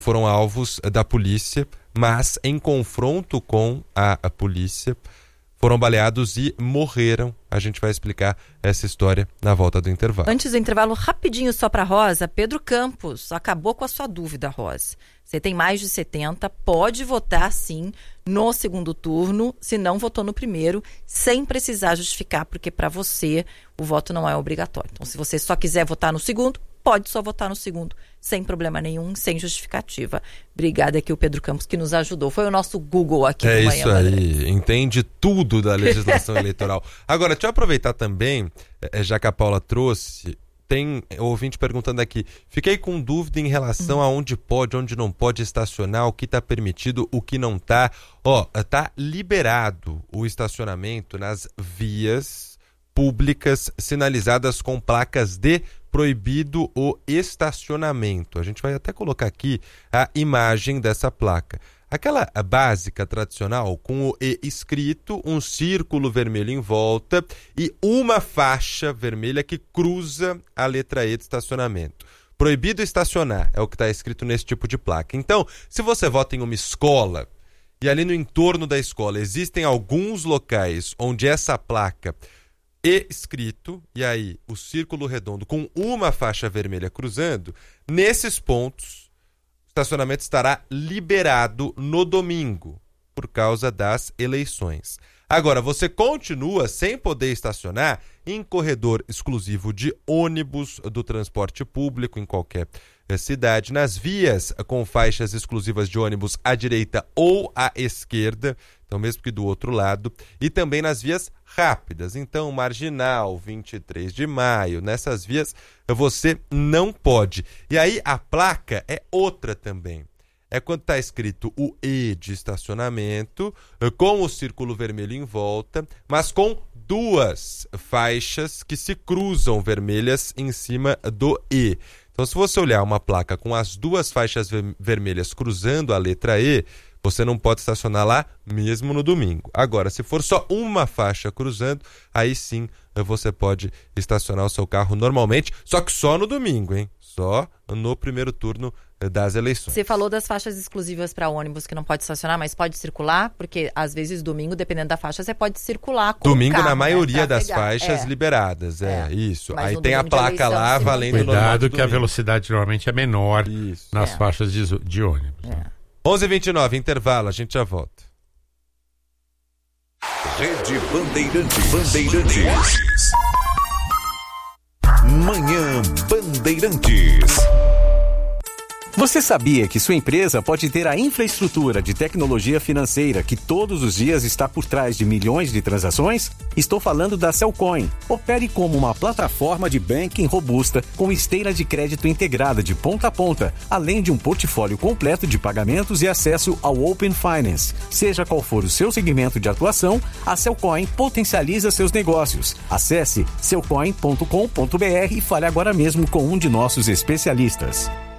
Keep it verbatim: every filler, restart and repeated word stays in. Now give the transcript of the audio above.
foram alvos da polícia, mas em confronto com a, a polícia foram baleados e morreram. A gente vai explicar essa história na volta do intervalo. Antes do intervalo, rapidinho só para Rosa, Pedro Campos acabou com a sua dúvida, Rosa. Você tem mais de setenta, pode votar sim no segundo turno, se não votou no primeiro, sem precisar justificar, porque para você o voto não é obrigatório. Então, se você só quiser votar no segundo, pode só votar no segundo, sem problema nenhum, sem justificativa. Obrigada aqui o Pedro Campos, que nos ajudou. Foi o nosso Google aqui é no Manhã isso aí, entende tudo da legislação eleitoral. Agora, deixa eu aproveitar também, já que a Paula trouxe, tem ouvinte perguntando aqui, fiquei com dúvida em relação hum. a onde pode, onde não pode estacionar, o que está permitido, o que não está. Ó, tá liberado o estacionamento nas vias públicas sinalizadas com placas de proibido o estacionamento. A gente vai até colocar aqui a imagem dessa placa. Aquela básica tradicional com o E escrito, um círculo vermelho em volta e uma faixa vermelha que cruza a letra E de estacionamento. Proibido estacionar é o que está escrito nesse tipo de placa. Então, se você vota em uma escola e ali no entorno da escola existem alguns locais onde essa placa E escrito, e aí o círculo redondo com uma faixa vermelha cruzando, nesses pontos o estacionamento estará liberado no domingo, por causa das eleições. Agora, você continua sem poder estacionar em corredor exclusivo de ônibus do transporte público em qualquer cidade, nas vias com faixas exclusivas de ônibus à direita ou à esquerda, então mesmo que do outro lado, e também nas vias rápidas. Então, Marginal, vinte e três de maio, nessas vias você não pode. E aí a placa é outra também. É quando está escrito o E de estacionamento, com o círculo vermelho em volta, mas com duas faixas que se cruzam vermelhas em cima do E. Então, se você olhar uma placa com as duas faixas ver- vermelhas cruzando a letra E, você não pode estacionar lá mesmo no domingo. Agora, se for só uma faixa cruzando, aí sim você pode estacionar o seu carro normalmente, só que só no domingo, hein? Só no primeiro turno das eleições. Você falou das faixas exclusivas para ônibus que não pode estacionar, mas pode circular, porque às vezes domingo, dependendo da faixa, você pode circular com domingo o carro, na maioria né, das pegar. faixas é. liberadas, é, é. isso. Mas aí tem a placa eleição, lá valendo no Cuidado que a velocidade normalmente é menor isso. nas é. faixas de, de ônibus. É. Né? onze e vinte e nove, intervalo, a gente já volta. Rede Bandeirantes. Bandeirantes. Manhã Bandeirantes. Você sabia que sua empresa pode ter a infraestrutura de tecnologia financeira que todos os dias está por trás de milhões de transações? Estou falando da Cellcoin. Opere como uma plataforma de banking robusta com esteira de crédito integrada de ponta a ponta, além de um portfólio completo de pagamentos e acesso ao Open Finance. Seja qual for o seu segmento de atuação, a Cellcoin potencializa seus negócios. Acesse cellcoin ponto com ponto b r e fale agora mesmo com um de nossos especialistas.